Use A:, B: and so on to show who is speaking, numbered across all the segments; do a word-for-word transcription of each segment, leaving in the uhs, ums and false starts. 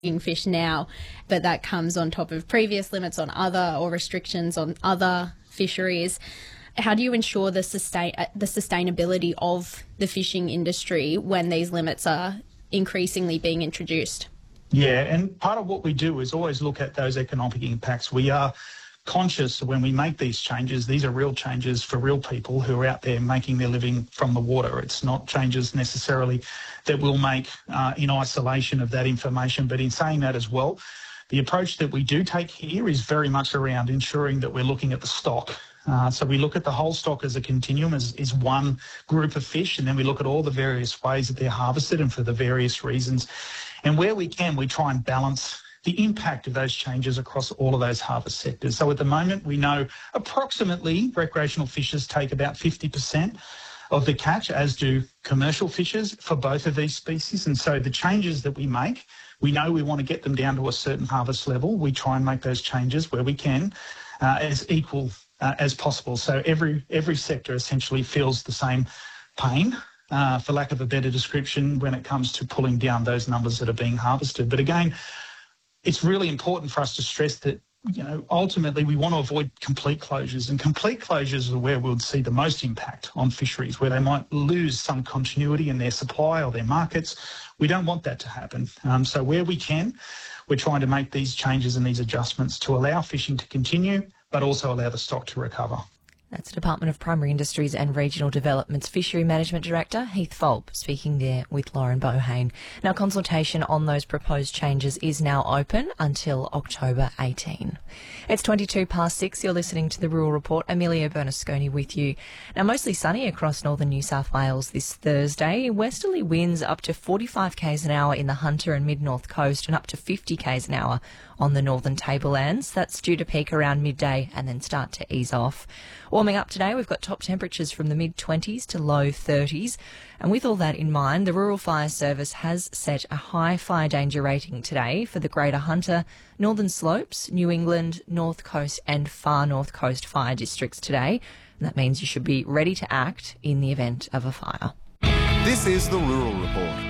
A: fish now, but that comes on top of previous limits on other or restrictions on other fisheries. How do you ensure the sustain uh, the sustainability of the fishing industry when these limits are increasingly being introduced?
B: Yeah, and part of what we do is always look at those economic impacts. We are conscious when we make these changes, these are real changes for real people who are out there making their living from the water. It's not changes necessarily that we'll make uh, in isolation of that information. But in saying that as well, the approach that we do take here is very much around ensuring that we're looking at the stock. Uh, so we look at the whole stock as a continuum, as is one group of fish, and then we look at all the various ways that they're harvested and for the various reasons. And where we can, we try and balance the impact of those changes across all of those harvest sectors. So at the moment, we know approximately recreational fishers take about fifty percent of the catch, as do commercial fishers for both of these species. And so the changes that we make, we know we want to get them down to a certain harvest level. We try and make those changes where we can uh, as equal uh, as possible. So every every sector essentially feels the same pain, uh, for lack of a better description, when it comes to pulling down those numbers that are being harvested. But again, it's really important for us to stress that, you know, ultimately we want to avoid complete closures, and complete closures are where we would see the most impact on fisheries, where they might lose some continuity in their supply or their markets. We don't want that to happen. Um, so where we can, we're trying to make these changes and these adjustments to allow fishing to continue, but also allow the stock to recover.
C: That's Department of Primary Industries and Regional Development's Fishery Management Director, Heath Fulp, speaking there with Lauren Bohane. Now, consultation on those proposed changes is now open until October eighteenth. It's twenty-two past six. You're listening to the Rural Report. Amelia Bernasconi with you. Now, mostly sunny across northern New South Wales this Thursday. Westerly winds up to forty-five k's an hour in the Hunter and mid-north coast and up to fifty k's an hour on the northern tablelands. That's due to peak around midday and then start to ease off. Warming up today, we've got top temperatures from the mid-twenties to low thirties. And with all that in mind, the Rural Fire Service has set a high fire danger rating today for the Greater Hunter, Northern Slopes, New England, North Coast and Far North Coast fire districts today. And that means you should be ready to act in the event of a fire.
D: This is the Rural Report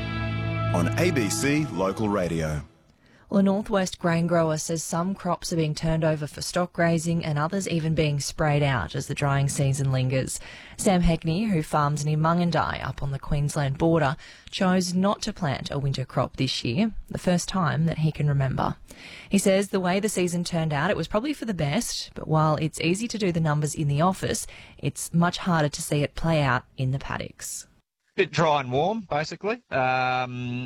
D: on A B C Local Radio.
C: Well, a northwest grain grower says some crops are being turned over for stock grazing and others even being sprayed out as the drying season lingers. Sam Heckney, who farms near Mungandai up on the Queensland border, chose not to plant a winter crop this year, the first time that he can remember. He says the way the season turned out, it was probably for the best, but while it's easy to do the numbers in the office, it's much harder to see it play out in the paddocks.
E: Bit dry and warm, basically. Um,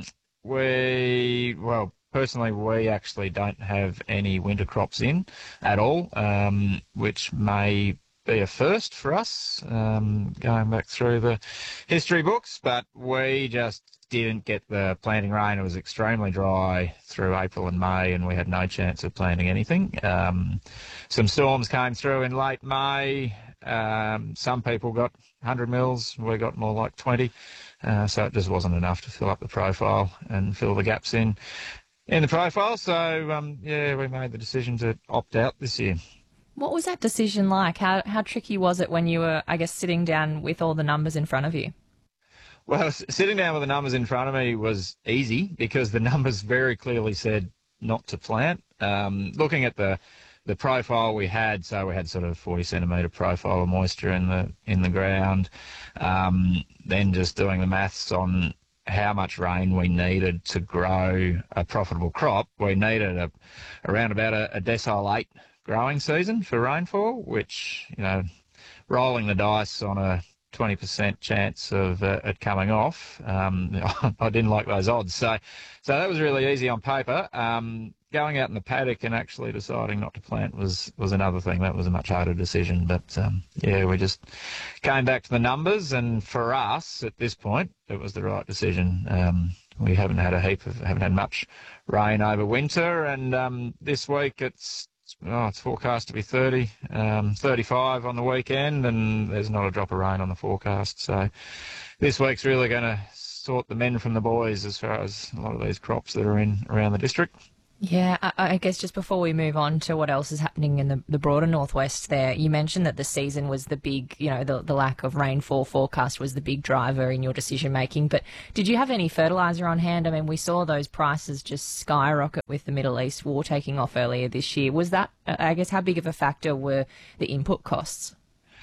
E: we, well... Personally, we actually don't have any winter crops in at all, um, which may be a first for us, um, going back through the history books, but we just didn't get the planting rain. It was extremely dry through April and May, and we had no chance of planting anything. Um, some storms came through in late May. Um, some people got one hundred mils, we got more like twenty, uh, so it just wasn't enough to fill up the profile and fill the gaps in. in the profile, so um, yeah, we made the decision to opt out this year.
C: What was that decision like? How how tricky was it when you were, I guess, sitting down with all the numbers in front of you?
E: Well, sitting down with the numbers in front of me was easy because the numbers very clearly said not to plant. Um, looking at the the profile we had, so we had sort of forty centimetre profile of moisture in the in the ground. Um, then just doing the maths on how much rain we needed to grow a profitable crop. We needed a, around about a, a decile eight growing season for rainfall, which, you know, rolling the dice on a twenty percent chance of uh, it coming off, um, I didn't like those odds. So so that was really easy on paper. Um, going out in the paddock and actually deciding not to plant was, was another thing. That was a much harder decision. But, um, yeah, we just came back to the numbers, and for us at this point, it was the right decision. Um, we haven't had a heap of, haven't had much rain over winter, and um, this week it's oh, it's forecast to be thirty, um, thirty-five on the weekend, and there's not a drop of rain on the forecast. So this week's really going to sort the men from the boys as far as a lot of these crops that are in around the district.
C: Yeah, I, I guess just before we move on to what else is happening in the, the broader northwest there, you mentioned that the season was the big, you know, the, the lack of rainfall forecast was the big driver in your decision making. But did you have any fertiliser on hand? I mean, we saw those prices just skyrocket with the Middle East war taking off earlier this year. Was that, I guess, how big of a factor were the input costs?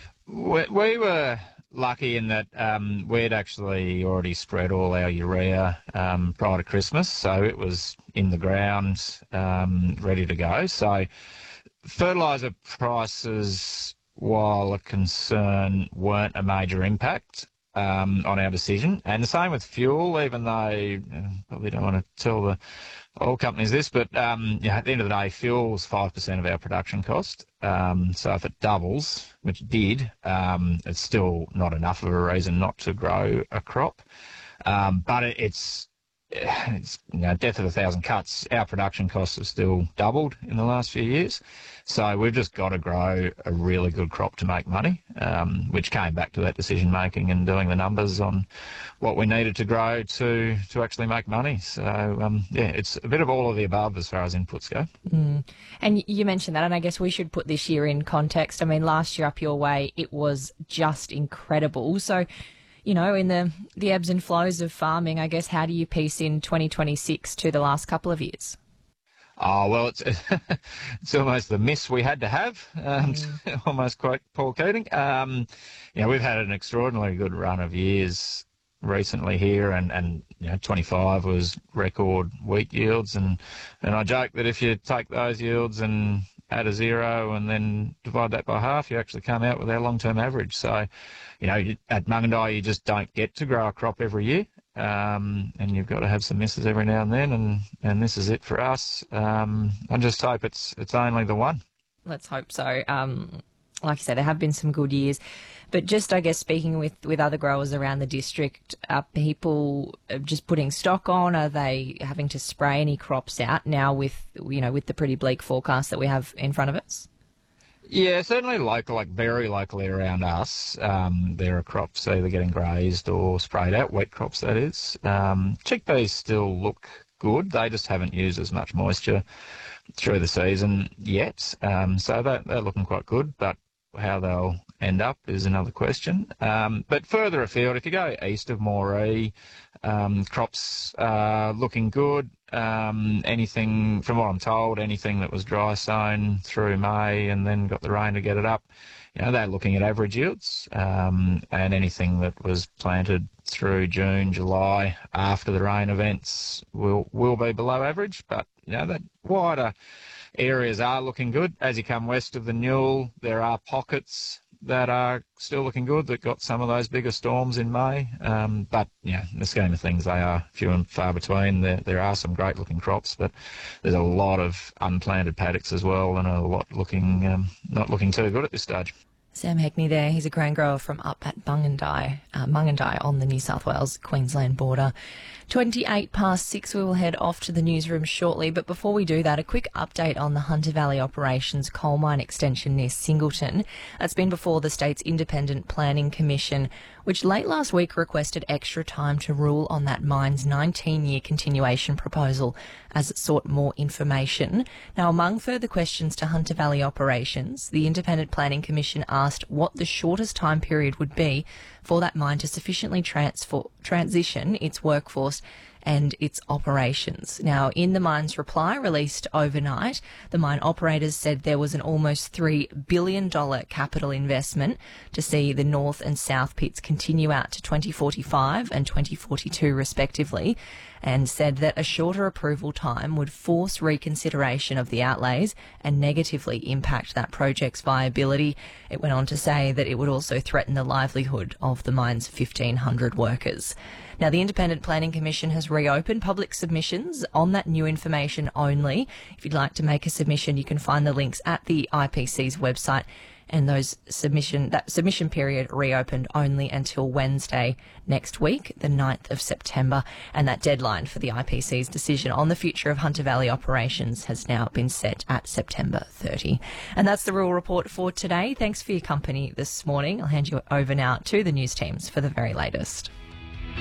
E: We, we were lucky in that um, we'd actually already spread all our urea um, prior to Christmas, so it was in the ground, um, ready to go. So fertiliser prices, while a concern, weren't a major impact um, on our decision. And the same with fuel, even though I probably don't want to tell the oil companies this, but um, you know, at the end of the day, fuel's five percent of our production cost. Um, so if it doubles, which it did, um, it's still not enough of a reason not to grow a crop. Um, but it, it's, it's you know, death of a thousand cuts. Our production costs have still doubled in the last few years. So we've just got to grow a really good crop to make money, um, which came back to that decision making and doing the numbers on what we needed to grow to to actually make money. So um, yeah, it's a bit of all of the above as far as inputs go.
C: Mm. And you mentioned that, and I guess we should put this year in context. I mean, last year up your way, it was just incredible. So, you know, in the, the ebbs and flows of farming, I guess, how do you piece in twenty twenty-six to the last couple of years?
E: Oh, well, it's it's almost the miss we had to have, um, mm. almost quite Paul Keating. Um, you know, we've had an extraordinarily good run of years recently here, and, and you know, twenty-five was record wheat yields, and, and I joke that if you take those yields and add a zero and then divide that by half, you actually come out with our long-term average. So, you know, at Mungandai, you just don't get to grow a crop every year. Um, and you've got to have some misses every now and then, and, and this is it for us. Um, I just hope it's it's only the one.
C: Let's hope so. Um, like you said, there have been some good years, but just, I guess, speaking with, with other growers around the district, are people just putting stock on? Are they having to spray any crops out now with, you know, with the pretty bleak forecast that we have in front of us?
E: Yeah, certainly local, like very locally around us, um, there are crops either getting grazed or sprayed out, wet crops that is. Um, chickpeas still look good. They just haven't used as much moisture through the season yet. Um, so that, they're looking quite good, but how they'll end up is another question. Um, but further afield, if you go east of Moree, um, crops are looking good. Um, anything, from what I'm told, anything that was dry sown through May and then got the rain to get it up, you know, they're looking at average yields. Um, and anything that was planted through June, July, after the rain events will will be below average. But, you know, that wider areas are looking good. As you come west of the Newell, there are pockets that are still looking good, that got some of those bigger storms in May. Um, but, yeah, in the scheme of things, they are few and far between. There, there are some great-looking crops, but there's a lot of unplanted paddocks as well, and a lot looking um, not looking too good at this stage.
C: Sam Hackney there. He's a grain grower from up at Mungandai, uh, Mungandai on the New South Wales-Queensland border. twenty-eight past six, we will head off to the newsroom shortly, but before we do that, a quick update on the Hunter Valley Operations coal mine extension near Singleton. That's been before the state's Independent Planning Commission, which late last week requested extra time to rule on that mine's nineteen-year continuation proposal as it sought more information. Now, among further questions to Hunter Valley Operations, the Independent Planning Commission asked what the shortest time period would be for that mine to sufficiently transfer, transition its workforce and its operations. Now, in the mine's reply released overnight, the mine operators said there was an almost three billion dollars capital investment to see the north and south pits continue out to twenty forty-five and twenty forty-two respectively, and said that a shorter approval time would force reconsideration of the outlays and negatively impact that project's viability. It went on to say that it would also threaten the livelihood of the mine's fifteen hundred workers. Now, the Independent Planning Commission has reopened public submissions on that new information only. If you'd like to make a submission, you can find the links at the I P C's website, and those submission that submission period reopened only until Wednesday next week, the ninth of September, and that deadline for the I P C's decision on the future of Hunter Valley Operations has now been set at September thirtieth. And that's the Rural Report for today. Thanks for your company this morning. I'll hand you over now to the news teams for the very latest.